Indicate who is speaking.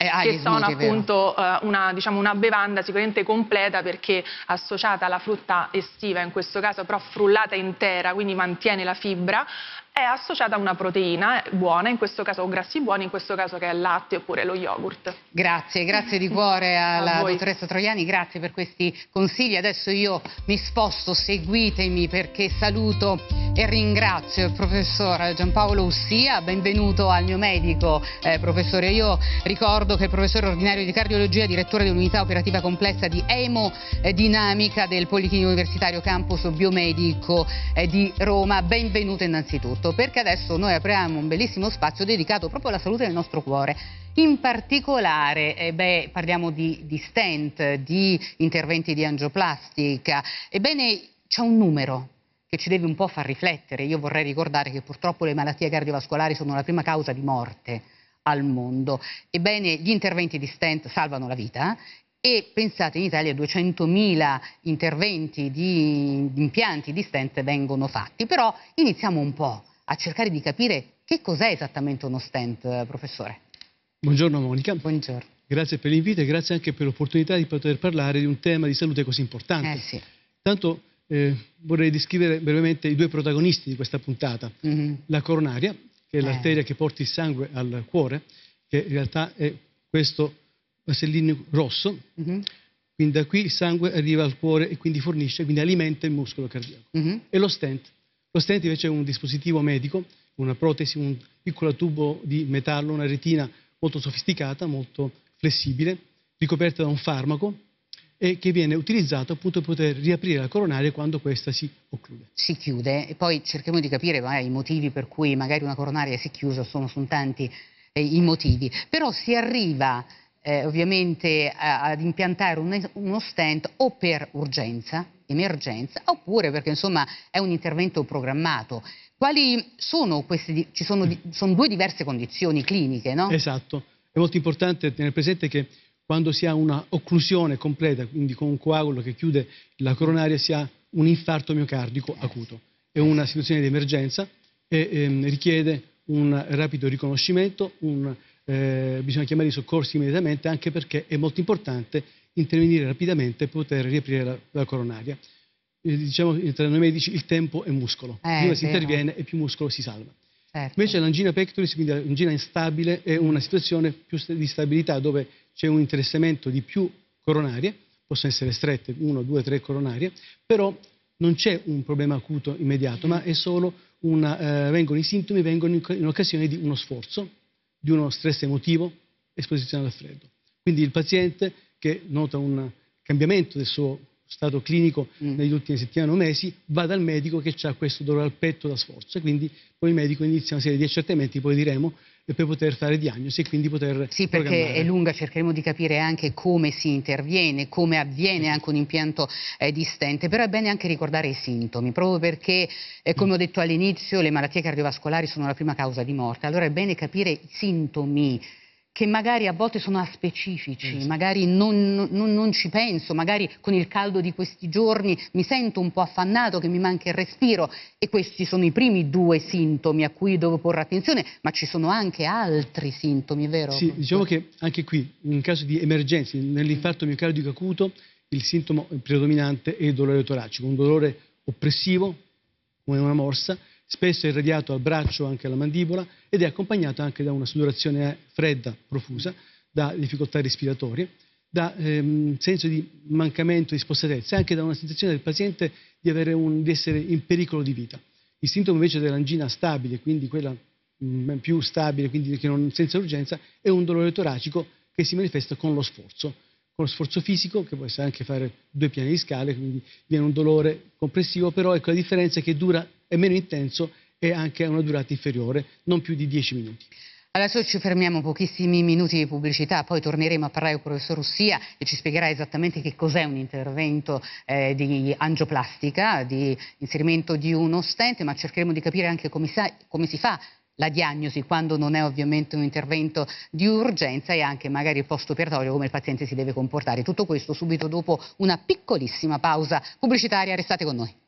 Speaker 1: che sono appunto una bevanda sicuramente completa, perché associata alla frutta estiva, in questo caso però frullata intera, quindi mantiene la fibra, è associata a una proteina buona, in questo caso o grassi buoni, in questo caso che è il latte oppure lo yogurt.
Speaker 2: Grazie di cuore alla dottoressa Troiani, grazie per questi consigli. Adesso io mi sposto, seguitemi, perché saluto e ringrazio il professor Giampaolo Ussia. Benvenuto al mio medico, professore. Io ricordo che è professore ordinario di cardiologia, direttore dell'unità operativa complessa di emodinamica del Policlinico Universitario Campus Biomedico di Roma. Benvenuto innanzitutto, perché adesso noi apriamo un bellissimo spazio dedicato proprio alla salute del nostro cuore. In particolare parliamo di stent, di interventi di angioplastica. Ebbene, c'è un numero che ci deve un po' far riflettere. Io vorrei ricordare che purtroppo le malattie cardiovascolari sono la prima causa di morte al mondo. Ebbene, gli interventi di stent salvano la vita. E pensate, in Italia 200.000 interventi di impianti di stent vengono fatti. Però iniziamo un po' a cercare di capire che cos'è esattamente uno stent, professore.
Speaker 3: Buongiorno Monica.
Speaker 2: Buongiorno.
Speaker 3: Grazie per l'invito e grazie anche per l'opportunità di poter parlare di un tema di salute così importante.
Speaker 2: Sì.
Speaker 3: Tanto vorrei descrivere brevemente i due protagonisti di questa puntata. La coronaria, che è l'arteria che porta il sangue al cuore, che in realtà è questo vasellino rosso. Quindi da qui il sangue arriva al cuore e quindi fornisce, quindi alimenta il muscolo cardiaco. E lo stent. Lo stent invece è un dispositivo medico, una protesi, un piccolo tubo di metallo, una retina molto sofisticata, molto flessibile, ricoperta da un farmaco e che viene utilizzato appunto per poter riaprire la coronaria quando questa si occlude.
Speaker 2: Si chiude, e poi cerchiamo di capire i motivi per cui magari una coronaria si è chiusa, sono tanti i motivi, però si arriva ovviamente ad impiantare uno stent o per urgenza, emergenza, oppure perché insomma è un intervento programmato. Quali sono queste? Sono due diverse condizioni cliniche, no?
Speaker 3: Esatto, è molto importante tenere presente che quando si ha una occlusione completa, quindi con un coagulo che chiude la coronaria, si ha un infarto miocardico acuto. È una situazione di emergenza e richiede un rapido riconoscimento, bisogna chiamare i soccorsi immediatamente, anche perché è molto importante intervenire rapidamente per poter riaprire la coronaria. Diciamo tra noi medici il tempo è muscolo, prima si interviene e più muscolo si salva.
Speaker 2: Certo.
Speaker 3: Invece l'angina pectoris, quindi l'angina instabile, è una situazione più di stabilità dove c'è un interessamento di più coronarie, possono essere strette 1, 2, 3 coronarie, però non c'è un problema acuto immediato, ma è solo i sintomi vengono in occasione di uno sforzo, di uno stress emotivo, esposizione al freddo. Quindi il paziente che nota un cambiamento del suo stato clinico negli ultimi settimane o mesi va dal medico che ha questo dolore al petto da sforzo, e quindi poi il medico inizia una serie di accertamenti, poi diremo, per poter fare diagnosi e quindi poter
Speaker 2: Sì, perché
Speaker 3: programmare.
Speaker 2: È lunga, cercheremo di capire anche come si interviene, come avviene anche un impianto di stent, però è bene anche ricordare i sintomi, proprio perché, come ho detto all'inizio, le malattie cardiovascolari sono la prima causa di morte, allora è bene capire i sintomi, che magari a volte sono aspecifici, magari non ci penso, magari con il caldo di questi giorni mi sento un po' affannato, che mi manca il respiro, e questi sono i primi due sintomi a cui devo porre attenzione, ma ci sono anche altri sintomi, vero?
Speaker 3: Sì, diciamo che anche qui, in caso di emergenza, nell'infarto miocardico acuto, il sintomo predominante è il dolore toracico, un dolore oppressivo, come una morsa, spesso è irradiato al braccio, anche alla mandibola, ed è accompagnato anche da una sudorazione fredda, profusa, da difficoltà respiratorie, da senso di mancamento di spossatezza, anche da una sensazione del paziente di essere in pericolo di vita. Il sintomo invece dell'angina stabile, quindi quella più stabile, quindi senza urgenza, è un dolore toracico che si manifesta con lo sforzo fisico, che può essere anche fare 2 piani di scale, quindi viene un dolore compressivo, però ecco la differenza è che è meno intenso e anche ha una durata inferiore, non più di 10 minuti.
Speaker 2: Adesso ci fermiamo, pochissimi minuti di pubblicità, poi torneremo a parlare con il professor Ussia e ci spiegherà esattamente che cos'è un intervento di angioplastica, di inserimento di uno stent, ma cercheremo di capire anche come si fa la diagnosi quando non è ovviamente un intervento di urgenza, e anche magari il post-operatorio, come il paziente si deve comportare. Tutto questo subito dopo una piccolissima pausa pubblicitaria. Restate con noi.